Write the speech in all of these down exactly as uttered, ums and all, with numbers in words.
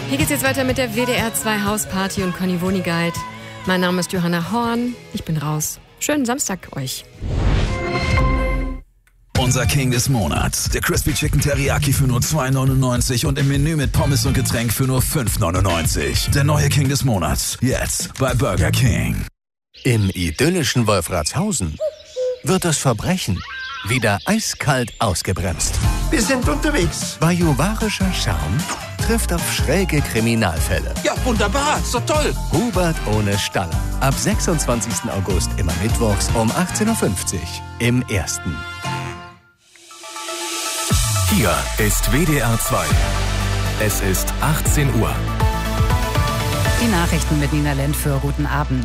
Hier geht's jetzt weiter mit der W D R zwei Hausparty und Conny Woni Guide. Mein Name ist Johanna Horn. Ich bin raus. Schönen Samstag euch. Unser King des Monats. Der Crispy Chicken Teriyaki für nur zwei neunundneunzig und im Menü mit Pommes und Getränk für nur fünf neunundneunzig. Der neue King des Monats. Jetzt bei Burger King. Im idyllischen Wolfratshausen wird das Verbrechen wieder eiskalt ausgebremst. Wir sind unterwegs. Bajuwarischer Charme trifft auf schräge Kriminalfälle. Ja, wunderbar. Ist doch toll. Hubert ohne Staller. Ab sechsundzwanzigsten August immer mittwochs um achtzehn Uhr fünfzig im Ersten. Hier ist W D R zwei. Es ist achtzehn Uhr. Die Nachrichten mit Nina Lentföhr. Guten Abend.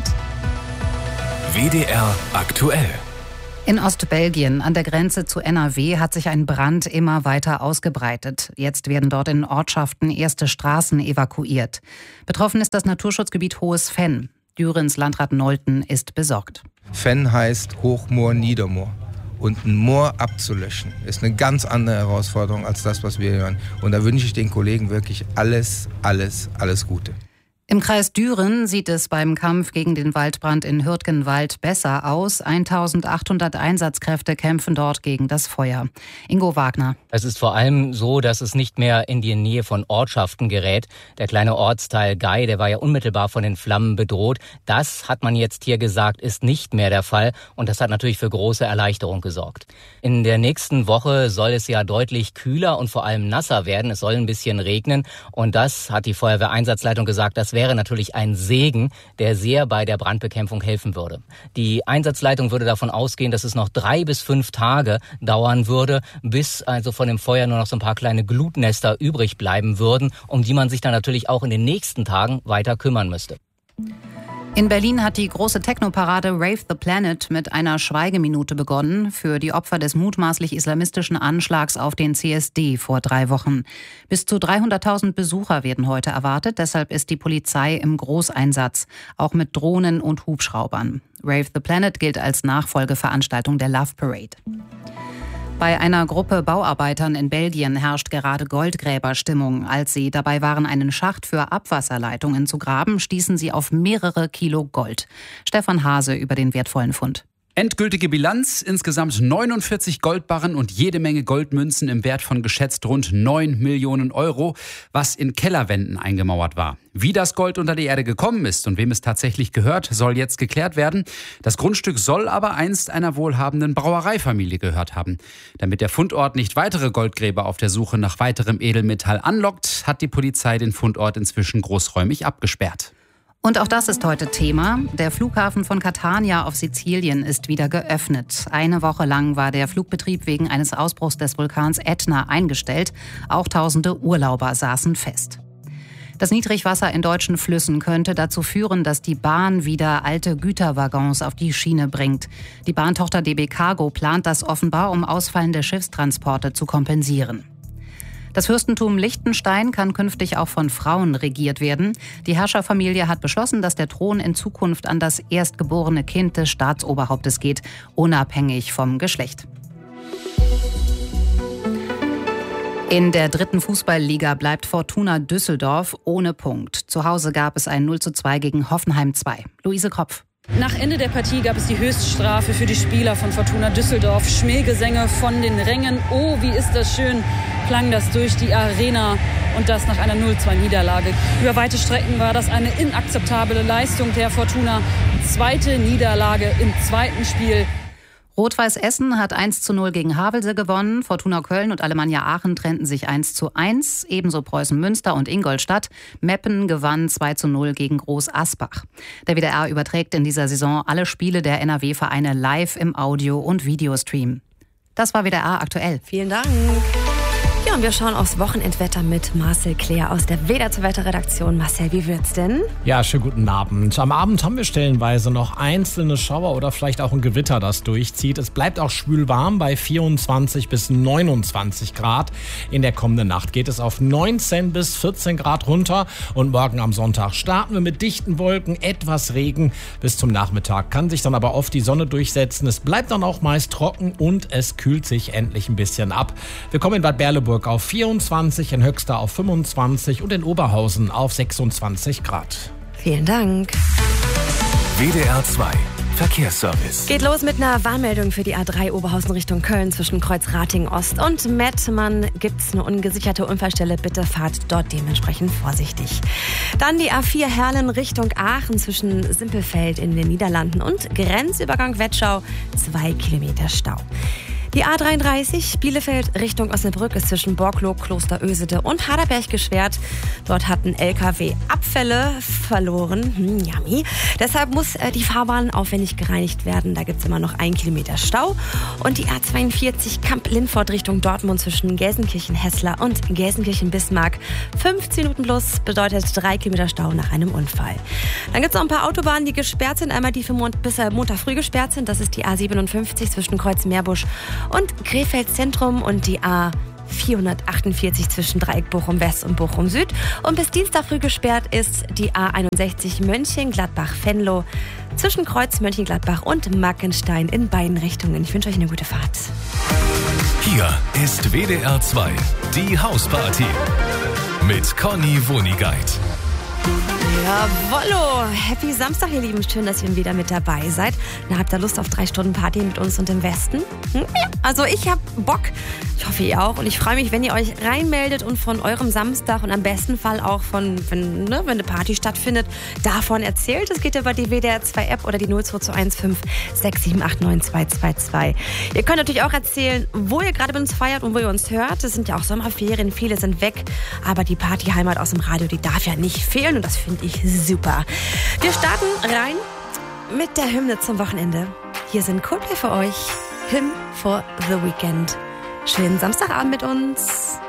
W D R aktuell. In Ostbelgien an der Grenze zu N R W hat sich ein Brand immer weiter ausgebreitet. Jetzt werden dort in Ortschaften erste Straßen evakuiert. Betroffen ist das Naturschutzgebiet Hohes Venn. Dürens Landrat Nolten ist besorgt. Venn heißt Hochmoor, Niedermoor. Und ein Moor abzulöschen, ist eine ganz andere Herausforderung als das, was wir hören. Und da wünsche ich den Kollegen wirklich alles, alles, alles Gute. Im Kreis Düren sieht es beim Kampf gegen den Waldbrand in Hürtgenwald besser aus. eintausendachthundert Einsatzkräfte kämpfen dort gegen das Feuer. Ingo Wagner. Es ist vor allem so, dass es nicht mehr in die Nähe von Ortschaften gerät. Der kleine Ortsteil Gei, der war ja unmittelbar von den Flammen bedroht. Das, hat man jetzt hier gesagt, ist nicht mehr der Fall. Und das hat natürlich für große Erleichterung gesorgt. In der nächsten Woche soll es ja deutlich kühler und vor allem nasser werden. Es soll ein bisschen regnen. Und das, hat die Feuerwehreinsatzleitung gesagt, das wäre natürlich ein Segen, der sehr bei der Brandbekämpfung helfen würde. Die Einsatzleitung würde davon ausgehen, dass es noch drei bis fünf Tage dauern würde, bis also von dem Feuer nur noch so ein paar kleine Glutnester übrig bleiben würden, um die man sich dann natürlich auch in den nächsten Tagen weiter kümmern müsste. In Berlin hat die große Techno-Parade Rave the Planet mit einer Schweigeminute begonnen für die Opfer des mutmaßlich islamistischen Anschlags auf den C S D vor drei Wochen. Bis zu dreihunderttausend Besucher werden heute erwartet, deshalb ist die Polizei im Großeinsatz, auch mit Drohnen und Hubschraubern. Rave the Planet gilt als Nachfolgeveranstaltung der Love Parade. Bei einer Gruppe Bauarbeitern in Belgien herrscht gerade Goldgräberstimmung. Als sie dabei waren, einen Schacht für Abwasserleitungen zu graben, stießen sie auf mehrere Kilo Gold. Stefan Hase über den wertvollen Fund. Endgültige Bilanz, insgesamt neunundvierzig Goldbarren und jede Menge Goldmünzen im Wert von geschätzt rund neun Millionen Euro, was in Kellerwänden eingemauert war. Wie das Gold unter die Erde gekommen ist und wem es tatsächlich gehört, soll jetzt geklärt werden. Das Grundstück soll aber einst einer wohlhabenden Brauereifamilie gehört haben. Damit der Fundort nicht weitere Goldgräber auf der Suche nach weiterem Edelmetall anlockt, hat die Polizei den Fundort inzwischen großräumig abgesperrt. Und auch das ist heute Thema. Der Flughafen von Catania auf Sizilien ist wieder geöffnet. Eine Woche lang war der Flugbetrieb wegen eines Ausbruchs des Vulkans Ätna eingestellt. Auch tausende Urlauber saßen fest. Das Niedrigwasser in deutschen Flüssen könnte dazu führen, dass die Bahn wieder alte Güterwaggons auf die Schiene bringt. Die Bahntochter D B Cargo plant das offenbar, um ausfallende Schiffstransporte zu kompensieren. Das Fürstentum Liechtenstein kann künftig auch von Frauen regiert werden. Die Herrscherfamilie hat beschlossen, dass der Thron in Zukunft an das erstgeborene Kind des Staatsoberhauptes geht, unabhängig vom Geschlecht. In der dritten Fußballliga bleibt Fortuna Düsseldorf ohne Punkt. Zu Hause gab es ein null zu zwei gegen Hoffenheim zwei. Luise Kropf. Nach Ende der Partie gab es die Höchststrafe für die Spieler von Fortuna Düsseldorf. Schmähgesänge von den Rängen. Oh, wie ist das schön, klang das durch die Arena. Und das nach einer null zu zwei Niederlage. Über weite Strecken war das eine inakzeptable Leistung der Fortuna. Zweite Niederlage im zweiten Spiel. Rot-Weiß Essen hat eins zu null gegen Havelse gewonnen. Fortuna Köln und Alemannia Aachen trennten sich eins zu eins. Ebenso Preußen Münster und Ingolstadt. Meppen gewann zwei zu null gegen Groß Asbach. Der W D R überträgt in dieser Saison alle Spiele der N R W-Vereine live im Audio- und Videostream. Das war W D R aktuell. Vielen Dank. Ja, und wir schauen aufs Wochenendwetter mit Marcel Kleer aus der W D R zur Wetterredaktion. Marcel, wie wird's denn? Ja, schönen guten Abend. Am Abend haben wir stellenweise noch einzelne Schauer oder vielleicht auch ein Gewitter, das durchzieht. Es bleibt auch schwül warm bei vierundzwanzig bis neunundzwanzig Grad. In der kommenden Nacht geht es auf neunzehn bis vierzehn Grad runter. Und morgen am Sonntag starten wir mit dichten Wolken, etwas Regen. Bis zum Nachmittag kann sich dann aber oft die Sonne durchsetzen. Es bleibt dann auch meist trocken und es kühlt sich endlich ein bisschen ab. Wir kommen in Bad Berleburg Osnabrück auf vierundzwanzig, in Höxter auf fünfundzwanzig und in Oberhausen auf sechsundzwanzig Grad. Vielen Dank. W D R zwei Verkehrsservice. Geht los mit einer Warnmeldung für die A drei Oberhausen Richtung Köln zwischen Kreuzratingen Ost und Mettmann. Gibt es eine ungesicherte Unfallstelle, bitte fahrt dort dementsprechend vorsichtig. Dann die A vier Herlen Richtung Aachen zwischen Simpelfeld in den Niederlanden und Grenzübergang Wetschau, zwei Kilometer Stau. Die A dreiunddreißig Bielefeld Richtung Osnabrück ist zwischen Borkloh, Kloster Ösede und Harderberg gesperrt. Dort hat ein L K W Abfälle verloren. Hm, yummy. Deshalb muss äh, die Fahrbahn aufwendig gereinigt werden. Da gibt es immer noch ein Kilometer Stau. Und die A zweiundvierzig Kamp-Lindfort Richtung Dortmund zwischen Gelsenkirchen-Hessler und Gelsenkirchen-Bismarck. fünfzehn Minuten plus bedeutet drei Kilometer Stau nach einem Unfall. Dann gibt es noch ein paar Autobahnen, die gesperrt sind. Einmal die für Mont- bis äh, Montag früh gesperrt sind. Das ist die A siebenundfünfzig zwischen Kreuz-Meerbusch und Krefeld Zentrum und die A vierhundertachtundvierzig zwischen Dreieck Bochum West und Bochum Süd. Und bis Dienstag früh gesperrt ist die A einundsechzig Mönchengladbach-Venlo zwischen Kreuz Mönchengladbach und Mackenstein in beiden Richtungen. Ich wünsche euch eine gute Fahrt. Hier ist W D R zwei, die Hausparty mit Conny Wonigkeit. Jawollo! Happy Samstag, ihr Lieben. Schön, dass ihr wieder mit dabei seid. Na, habt ihr Lust auf drei Stunden Party mit uns und dem Westen? Hm? Ja, also ich hab Bock. Ich hoffe, ihr auch. Und ich freue mich, wenn ihr euch reinmeldet und von eurem Samstag und am besten Fall auch von, wenn, ne, wenn eine Party stattfindet, davon erzählt. Es geht über die W D R zwei App oder die null zwei zwei eins fünf sechs sieben acht neun zwei zwei zwei. Ihr könnt natürlich auch erzählen, wo ihr gerade mit uns feiert und wo ihr uns hört. Es sind ja auch Sommerferien, viele sind weg. Aber die Partyheimat aus dem Radio, die darf ja nicht fehlen. Und das finde ich super. Wir starten rein mit der Hymne zum Wochenende. Hier sind Coldplay für euch. Hymn for the Weekend. Schönen Samstagabend mit uns.